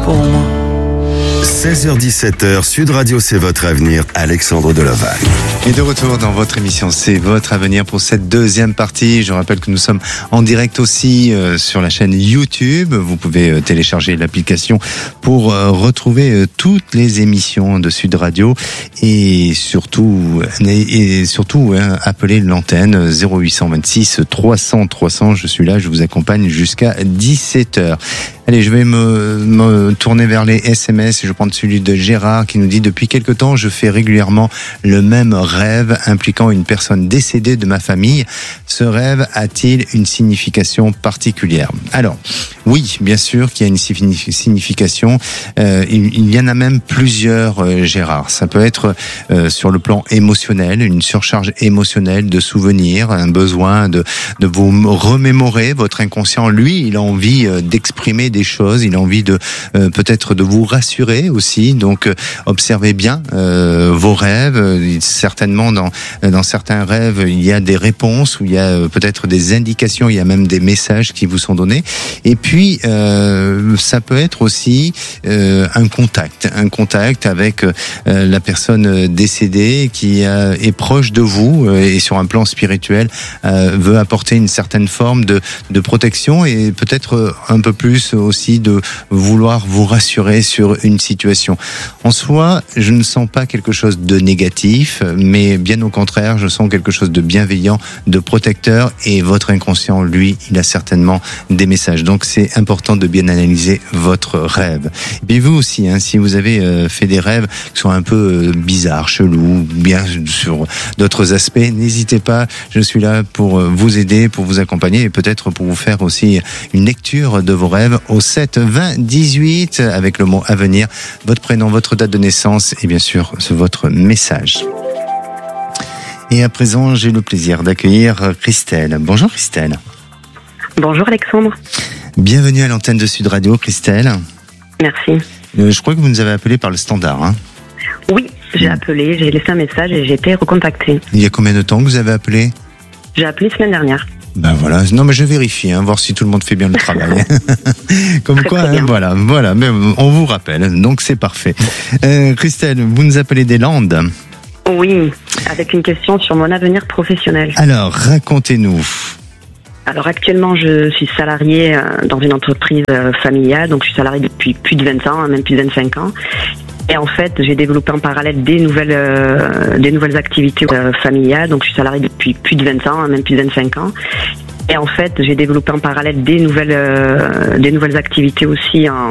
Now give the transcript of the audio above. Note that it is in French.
pour moi. 16h-17h, Sud Radio, c'est votre avenir, Alexandre Delaval. Et de retour dans votre émission, c'est votre avenir pour cette deuxième partie. Je rappelle que nous sommes en direct aussi sur la chaîne YouTube. Vous pouvez télécharger l'application pour retrouver toutes les émissions de Sud Radio et surtout appeler l'antenne 0826 300 300. Je suis là, je vous accompagne jusqu'à 17h. Allez, je vais me tourner vers les SMS et je prends celui de Gérard qui nous dit: depuis quelque temps, je fais régulièrement le même rêve impliquant une personne décédée de ma famille. Ce rêve a-t-il une signification particulière? Alors, oui, bien sûr qu'il y a une signification. Il y en a même plusieurs, Gérard. Ça peut être sur le plan émotionnel, une surcharge émotionnelle de souvenirs, un besoin de vous remémorer. Votre inconscient, lui, il a envie d'exprimer des choses, il a envie de peut-être de vous rassurer aussi. Donc observez bien vos rêves. Certainement dans certains rêves il y a des réponses, où il y a peut-être des indications, il y a même des messages qui vous sont donnés. Et puis ça peut être aussi un contact avec la personne décédée qui est proche de vous et sur un plan spirituel veut apporter une certaine forme de protection et peut-être un peu plus aussi de vouloir vous rassurer sur une situation. En soi, je ne sens pas quelque chose de négatif, mais bien au contraire, je sens quelque chose de bienveillant, de protecteur, et votre inconscient, lui, il a certainement des messages. Donc c'est important de bien analyser votre rêve. Et puis vous aussi, si vous avez fait des rêves qui sont un peu bizarres, chelous, bien sur d'autres aspects, n'hésitez pas, je suis là pour vous aider, pour vous accompagner et peut-être pour vous faire aussi une lecture de vos rêves au 7 20 18 avec le mot avenir, votre prénom, votre date de naissance et bien sûr votre message. Et à présent, j'ai le plaisir d'accueillir Christelle. Bonjour Christelle. Bonjour Alexandre. Bienvenue à l'antenne de Sud Radio, Christelle. Merci. Je crois que vous nous avez appelé par le standard. Oui, j'ai appelé, j'ai laissé un message et j'ai été recontactée. Il y a combien de temps que vous avez appelé? J'ai appelé semaine dernière. Ben voilà, non mais je vérifie, voir si tout le monde fait bien le travail. Comme très, quoi, très voilà, mais on vous rappelle, donc c'est parfait. Christelle, vous nous appelez des Landes? Oui, avec une question sur mon avenir professionnel. Alors, racontez-nous. Alors actuellement, je suis salariée dans une entreprise familiale, donc je suis salariée depuis plus de 20 ans, même plus de 25 ans. Et en fait, j'ai développé en parallèle des nouvelles activités familiales, donc je suis salariée depuis plus de 20 ans, même plus de 25 ans. Et en fait, j'ai développé en parallèle des nouvelles activités aussi